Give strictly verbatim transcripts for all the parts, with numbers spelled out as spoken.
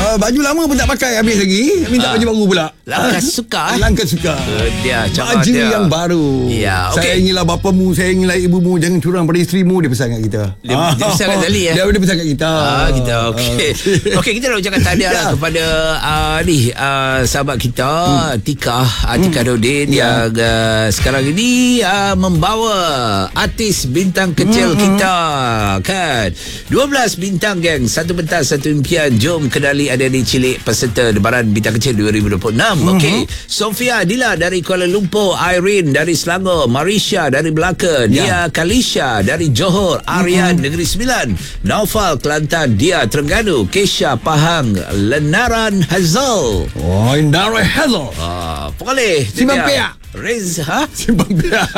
uh, baju lama pun tak pakai habis lagi. Minta uh, baju baru pula. Langkah suka. Langkah suka. Uh, dia baju dia. yang baru. Ya, okay. Saya inginlah bapamu, saya inginlah ibumu, jangan curang pada isterimu, dia pesan kat kita. Dia, ah. dia pesan kat Dali ya. Dia dia pesan kat kita. Ah, kita okey. Okey, kita nak ucapkan tahniah lah kepada uh, ni uh, sahabat kita hmm. Tika, uh, Tika hmm. Dodin yeah. yang uh, sekarang ini uh, membawa artis bintang kecil hmm. kita kan. dua belas bintang geng, satu pentas satu impian. Jom kenali adik-adik cilik peserta Debaran Bintang Kecil dua ribu dua puluh enam. Hmm. Okey, Sofia Dila dari Kuala Lumpur, Irene dari Selangor, Marisha dari Melaka, yeah. Dia Kalisha dari Johor, Aryan hmm. Negeri Sembilan, Naufal Kelantan, Dia Terengganu, Kesha Pahang, Lenaran Hazal. Oh, Lenaran Hazal. Ah, boleh. Simpan Peak. Reza, ha? Simpan Peak.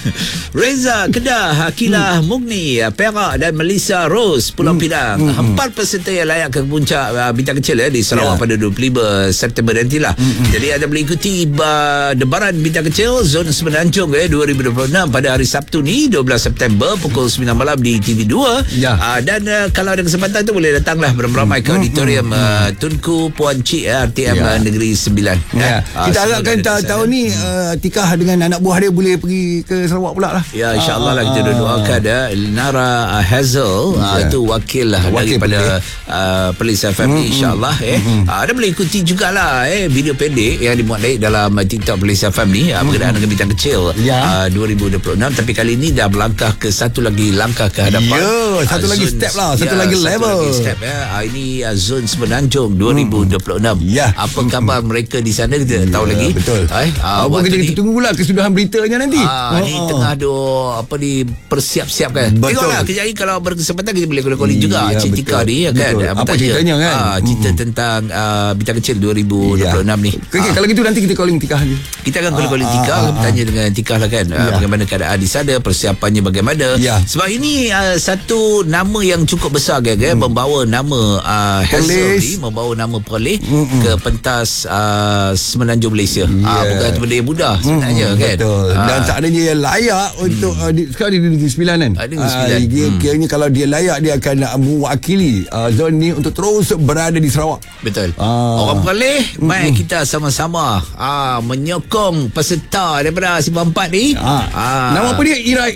Reza Kedah, Hakilah hmm. Mugni, Perak dan Melissa Rose, Pulau hmm. Pinang. Hmm. Empat peserta yang layak ke puncak uh, Bintang Kecil eh, di Sarawak yeah. pada dua puluh lima September nantilah. Hmm. Jadi anda boleh ikuti uh, Debaran Bintang Kecil Zon Semenanjung eh, dua ribu dua puluh enam pada hari Sabtu ni dua belas September pukul sembilan malam di T V dua. Yeah. Uh, dan uh, kalau ada kesempatan tu boleh datanglah beramai-ramai ke auditorium uh, Tunku Puan Cik R T M yeah. Negeri Sembilan. Yeah. Eh. Uh, kita harapkan tahun ni uh, Tika dengan anak buah dia boleh pergi ke Sarawak pula lah. Ya, insyaAllah ah, lah kita ah, doakan ya. Nara uh, Hazel yeah. uh, itu wakil lah wakil daripada uh, Perlis F M mm, insyaAllah mm, eh. Mm, uh, anda boleh ikuti jugalah eh video pendek yang dimuat naik dalam uh, TikTok Perlis F M ni uh, berkenaan dengan Bintang Kecil yeah. uh, dua ribu dua puluh enam. Tapi kali ni dah melangkah ke satu lagi langkah ke hadapan. Ya, yeah, satu uh, lagi step lah, satu ya, lagi satu level. Lagi step ya. Uh, ini uh, Zon Semenanjung dua ribu dua puluh enam. Mm, yeah. Apa khabar mm, mereka di sana kita yeah, tahu lagi. Betul. Eh, uh, apa kita, kita tunggu pula kesudahan beritanya nanti. Ah, oh, ni oh. tengah ada apa ni persiap-siapkan. Tengoklah kejap lagi kalau berkesempatan kita boleh calling juga ya, Cik Tika ni ya, kan. Betul. Apa ceritanya kan? Ah, cerita hmm. tentang uh, Bintang Kecil dua ribu dua puluh enam ya. ni. Okay, ah. Kalau gitu nanti kita calling Tika lagi. Kita akan calling ah, Tika, ah, ah, bertanya ah. dengan Tika lah kan. Ya. Uh, bagaimana keadaan di sana, persiapannya bagaimana. Ya. Sebab ini uh, satu nama yang cukup besar kan, hmm. membawa nama uh, Hazel ni, membawa nama Perlis hmm. ke pentas uh, Semenanjung Malaysia. Yeah. Ah, bukan benda yang mudah sebenarnya hmm. kan. Betul. Ah. Dan tak adanya yang layak hmm. untuk uh, di, sekarang dia di Negeri Sembilan kan. Ada Negeri Sembilan. Uh, dia, hmm. Kiranya kalau dia layak dia akan uh, mewakili uh, zon ni untuk terus berada di Sarawak. Betul. Uh. Orang Perlis, hmm. mari kita sama-sama uh, menyokong peserta daripada Simpang Empat ni. Uh. Uh. Nama apa dia? Irai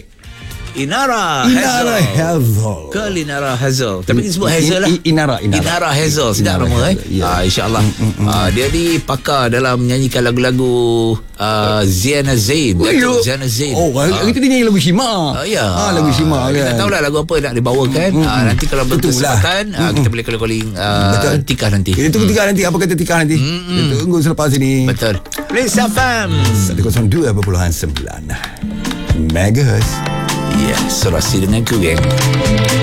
Inara Inara Hazel. Ke Inara Hazel. Tapi dia sebut Hazel lah. Inara Inara, Inara Hazel. Sedap nama eh. Yeah. Ah, InsyaAllah. Mm, mm, mm. Ah, dia ni pakar dalam menyanyikan lagu-lagu uh, Ziana Zain. Datuk Ziana Zain. Oh, ah. kita dia nyanyi lagu Shima. Ah, ya. Ah, lagu Shima kan. Kita tahulah lagu apa nak dibawakan. Mm, mm, ah, nanti kalau berkesempatan ah, kita boleh calling uh, Tika nanti. Kita tunggu Tika nanti. Apa kata Tika nanti? Mm, mm. Kita tunggu selepas ini. Betul. Perlis F M seratus dua perpuluhan sembilan Megahertz. Ya, serasi dengan ku geng.